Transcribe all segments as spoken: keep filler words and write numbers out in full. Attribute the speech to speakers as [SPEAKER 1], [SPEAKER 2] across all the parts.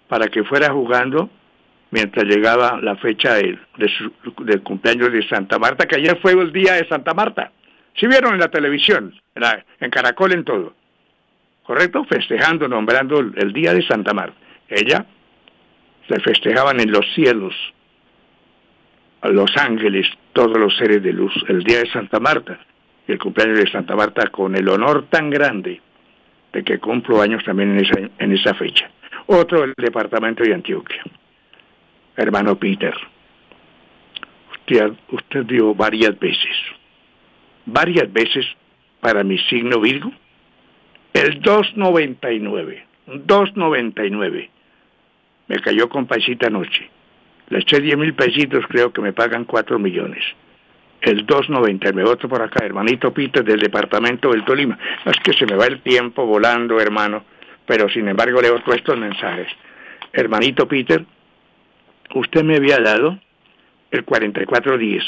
[SPEAKER 1] para que fuera jugando mientras llegaba la fecha de, de su, del cumpleaños de Santa Marta, que ayer fue el día de Santa Marta. ¿Sí vieron en la televisión, en, la, en Caracol, en todo? ¿Correcto? Festejando, nombrando el, el día de Santa Marta. Ella se festejaban en los cielos, a los ángeles, todos los seres de luz, el día de Santa Marta, y el cumpleaños de Santa Marta con el honor tan grande de que cumplo años también en esa, en esa fecha. Otro del departamento de Antioquia, hermano Peter. Usted, usted dio varias veces, varias veces para mi signo Virgo, el dos noventa y nueve, dos noventa y nueve. Me cayó con paisita anoche. Le eché diez mil pesitos, creo que me pagan cuatro millones. El dos noventa y nueve, otro por acá, hermanito Peter del departamento del Tolima. No, es que se me va el tiempo volando, hermano, pero sin embargo leo todos estos mensajes. Hermanito Peter, usted me había dado el cuarenta y cuatro diez,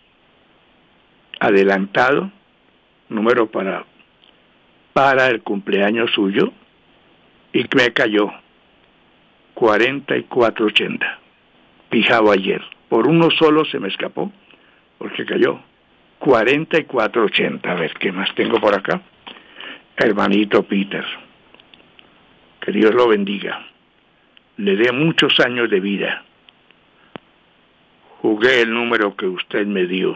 [SPEAKER 1] adelantado, número para, para el cumpleaños suyo, y me cayó cuarenta y cuatro ochenta, fijado ayer. Por uno solo se me escapó, porque cayó cuarenta y cuatro ochenta. A ver, ¿qué más tengo por acá? Hermanito Peter, que Dios lo bendiga, le dé muchos años de vida. Jugué el número que usted me dio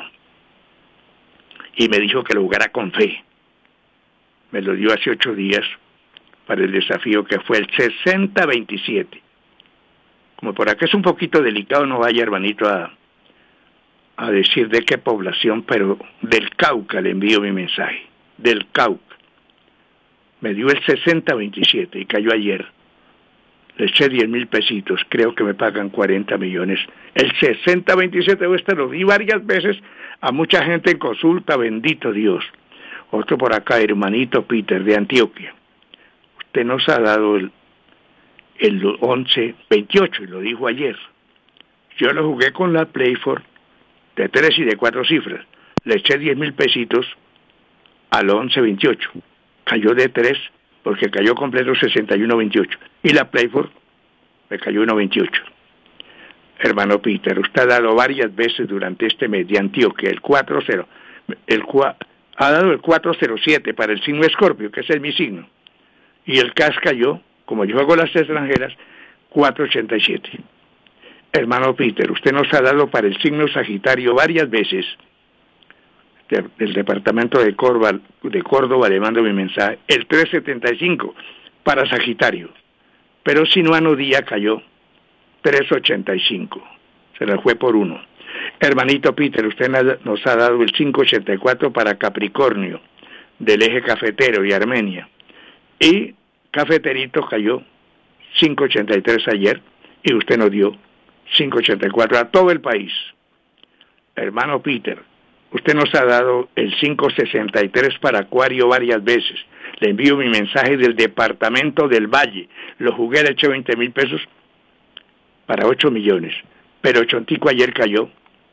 [SPEAKER 1] y me dijo que lo jugara con fe. Me lo dio hace ocho días para el desafío que fue el sesenta veintisiete. Como por acá es un poquito delicado, no vaya, hermanito, a, a decir de qué población, pero del Cauca le envío mi mensaje. Del Cauca. Me dio el sesenta veintisiete y cayó ayer. Le eché diez mil pesitos, creo que me pagan cuarenta millones. El sesenta veintisiete, este lo di varias veces a mucha gente en consulta, bendito Dios. Otro por acá, hermanito Peter de Antioquia. Usted nos ha dado el, el once veintiocho y lo dijo ayer. Yo lo jugué con la Playford de tres y de cuatro cifras. Le eché diez mil pesitos al once veintiocho. Cayó de tres porque cayó completo sesenta y uno veintiocho. Y la Playford me cayó uno veintiocho. Hermano Peter, usted ha dado varias veces durante este mes de Antioquia el cuatro cero. El, ha dado el cuatro cero siete para el signo Escorpio, que es el mi signo. Y el C A S cayó, como yo hago las extranjeras, cuatro ochenta y siete. Hermano Peter, usted nos ha dado para el signo Sagitario varias veces. De, del departamento de Córdoba, de Córdoba le mando mi mensaje, el tres setenta y cinco para Sagitario. Pero Sinuano Día cayó tres ochenta y cinco. Se la fue por uno. Hermanito Peter, usted nos ha dado el cinco ochenta y cuatro para Capricornio, del eje cafetero y Armenia. Y Cafeterito cayó cinco ochenta y tres ayer y usted nos dio cinco ochenta y cuatro a todo el país. Hermano Peter, usted nos ha dado el cinco sesenta y tres para Acuario varias veces. Le envío mi mensaje del departamento del Valle. Lo jugué, le eché veinte mil pesos para ocho millones. Pero Chontico ayer cayó.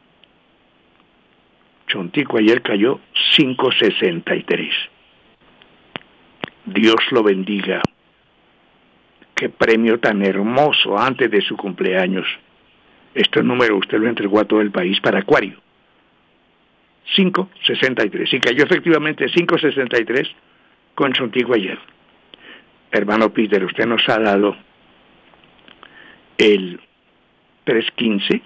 [SPEAKER 1] Chontico ayer cayó cinco sesenta y tres. Dios lo bendiga. Qué premio tan hermoso antes de su cumpleaños. Este número usted lo entregó a todo el país para Acuario. cinco sesenta y tres. Y cayó efectivamente cinco sesenta y tres con Chontico ayer. Hermano Peter, usted nos ha dado el tres quince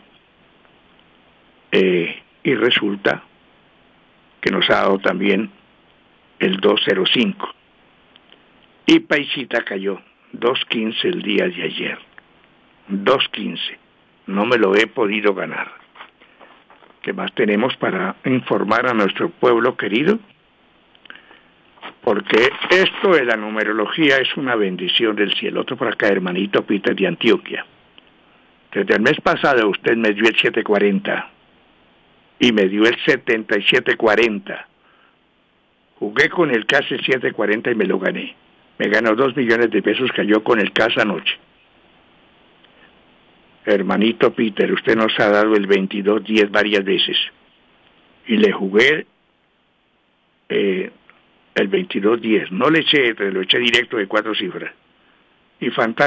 [SPEAKER 1] eh, y resulta que nos ha dado también el dos cero cinco. Y Paisita cayó dos quince el día de ayer. dos quince. No me lo he podido ganar. ¿Qué más tenemos para informar a nuestro pueblo querido? Porque esto de la numerología es una bendición del cielo. Otro por acá, hermanito Peter de Antioquia. Desde el mes pasado usted me dio el siete cuarenta y me dio el setenta y siete cuarenta. Jugué con el C A S el siete cuarenta y me lo gané. Me ganó dos millones de pesos, cayó con el C A S anoche. Hermanito Peter, usted nos ha dado el veintidós diez varias veces. Y le jugué eh, el veintidós diez. No le eché, pero lo eché directo de cuatro cifras. Y fantástico.